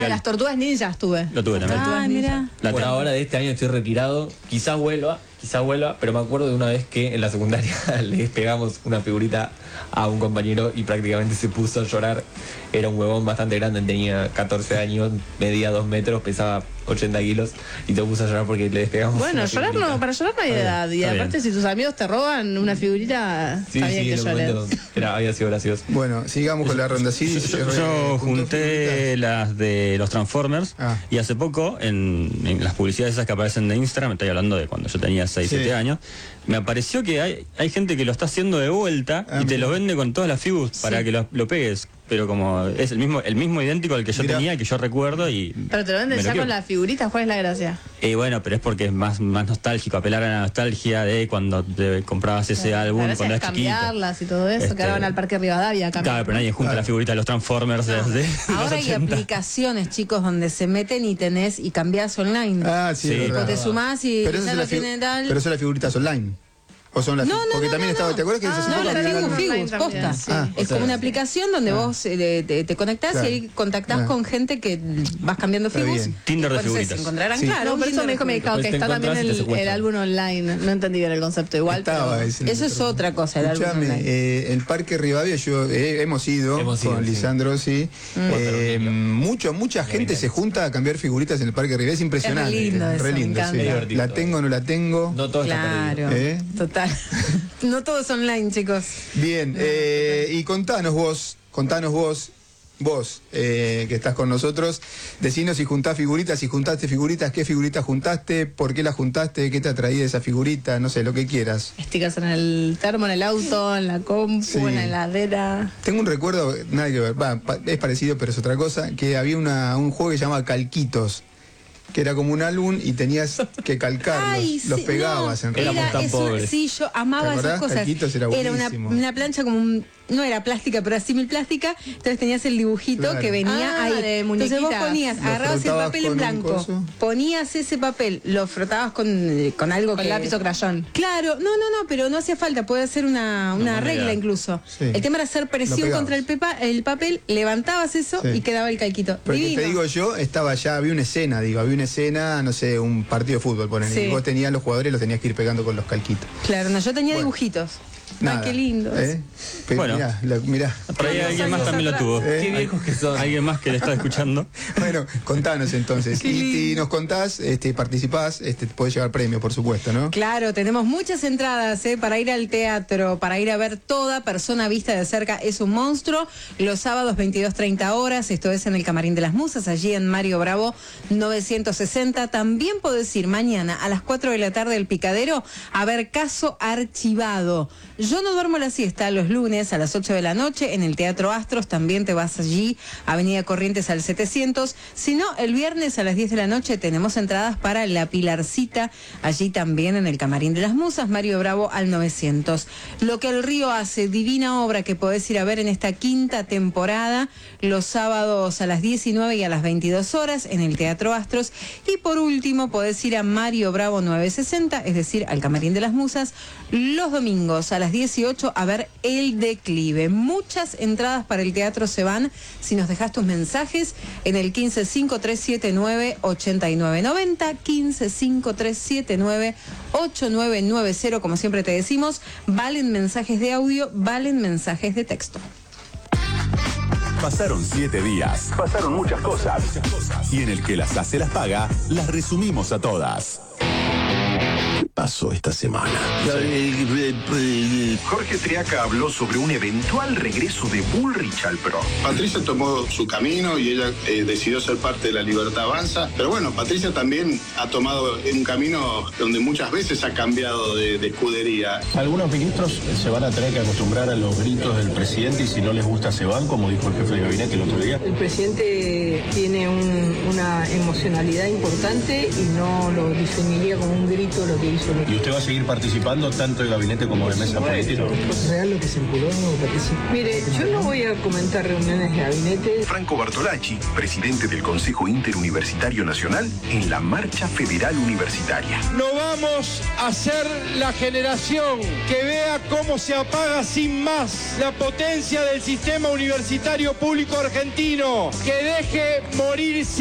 Las tortugas ninjas tuve. Lo tuve también. Ah, mira. Por ahora de este año estoy retirado, quizás vuelva, pero me acuerdo de una vez que en la secundaria le pegamos una figurita a un compañero y prácticamente se puso a llorar. Era un huevón bastante grande, tenía 14 años, medía 2 metros, pesaba 80 kilos y te puso a llorar porque le despegamos. Bueno, llorar no, para llorar no hay edad. Y aparte, si tus amigos te roban una figurita, sí, está bien que llores. Había sido gracioso. Bueno, sigamos con la ronda. Sí, yo junté las de los Transformers y hace poco, en las publicidades esas que aparecen de Instagram, estoy hablando de cuando yo tenía 6, 7 años, me apareció que hay gente que lo está haciendo de vuelta y te lo vende con todas las figuras para que lo pegues. Pero como es el mismo idéntico al que yo tenía, que yo recuerdo y... Pero te lo venden ya con las figuritas, ¿cuál es la gracia? Bueno, pero es porque es más nostálgico, apelar a la nostalgia de cuando te comprabas ese álbum cuando eras chiquito. Cambiarlas y todo eso, que ahora van al Parque Rivadavia. Claro, pero nadie junta la figurita de los Transformers. Ahora hay aplicaciones, chicos, donde se meten y tenés y cambiás online. Tipo, te sumás y ya lo tienen tal. Pero son las figuritas online. ¿O son las porque también estaba, ¿te acuerdas que las Figus, posta. Es como una aplicación donde vos te conectás y ahí contactás con gente que vas cambiando Figus. Tinder de figuritas. Se encontrarán, claro, por eso me dijo que está también el álbum online. No entendí bien el concepto igual. Eso es otra cosa, el álbum online. El Parque Rivadavia, hemos ido con Lisandro, sí. Mucha gente se junta a cambiar figuritas en el Parque Rivadavia. Es impresionante. Es re lindo, La tengo, no la tengo. No todo está perdido. Total. No todo es online, chicos. Bien, y contanos vos, que estás con nosotros, decinos si juntás figuritas, si juntaste figuritas, qué figuritas juntaste, por qué las juntaste, qué te atraía esa figurita, no sé, lo que quieras. Stickers en el termo, en el auto, en la compu, en la heladera. Tengo un recuerdo, nada que ver, es parecido pero es otra cosa, que había un juego que se llama Calquitos, que era como un álbum y tenías que calcarlos, los pegabas en realidad. Éramos tan pobres. Sí, yo amaba esas cosas. Calquitos era una plancha como no era plástica, pero así plástica, entonces tenías el dibujito que venía ahí. Entonces vos agarrabas el papel en blanco, ponías ese papel, lo frotabas con algo con lápiz o crayón. Claro, no, pero no hacía falta, puede ser una regla incluso. Sí. El tema era hacer presión contra el papel, levantabas eso y quedaba el calquito. Pero te digo yo, había una escena, no sé, un partido de fútbol, ponen, y vos tenías los jugadores, los tenías que ir pegando con los calquitos. Claro, no, yo tenía dibujitos. Ay, qué lindo. Bueno, mirá. Por ahí alguien más también lo tuvo. Qué viejos que son. Alguien más que le está escuchando. Bueno, contanos entonces. Y nos contás, participás, podés llevar premio, por supuesto, ¿no? Claro, tenemos muchas entradas para ir al teatro, para ir a ver Toda persona vista de cerca es un monstruo. Los sábados 22:30 horas, esto es en el Camarín de las Musas, allí en Mario Bravo 960. También podés ir mañana a las 4 de la tarde al Picadero a ver Caso Archivado. Yo no duermo la siesta los lunes a las 8 de la noche en el Teatro Astros, también te vas allí, Avenida Corrientes al 700. Si no, el viernes a las 10 de la noche tenemos entradas para La Pilarcita, allí también en el Camarín de las Musas, Mario Bravo al 900. Lo que el río hace, divina obra que podés ir a ver en esta 5ª temporada, los sábados a las 19 y a las 22 horas en el Teatro Astros. Y por último, podés ir a Mario Bravo 960, es decir, al Camarín de las Musas, los domingos a las 18 a ver El Declive. Muchas entradas para el teatro se van si nos dejas tus mensajes en el 1553798990, 1553798990. Como siempre te decimos, valen mensajes de audio, valen mensajes de texto. Pasaron 7 días, pasaron muchas cosas, y en el que las hace las paga, las resumimos a todas. ¿Qué pasó esta semana? Jorge Triaca habló sobre un eventual regreso de Bullrich al PRO. Patricia tomó su camino y ella decidió ser parte de La Libertad Avanza. Pero bueno, Patricia también ha tomado un camino donde muchas veces ha cambiado de escudería. Algunos ministros se van a tener que acostumbrar a los gritos del presidente y si no les gusta se van, como dijo el jefe de gabinete el otro día. El presidente tiene un una emocionalidad importante y no lo definiría como un grito lo que hizo. ¿Y usted va a seguir participando tanto de gabinete como de mesa política? ¿Es real lo que circuló? Mire, yo no voy a comentar reuniones de gabinete. Franco Bartolacci, presidente del Consejo Interuniversitario Nacional, en la Marcha Federal Universitaria. No vamos a ser la generación que vea cómo se apaga sin más la potencia del sistema universitario público argentino, que deje morir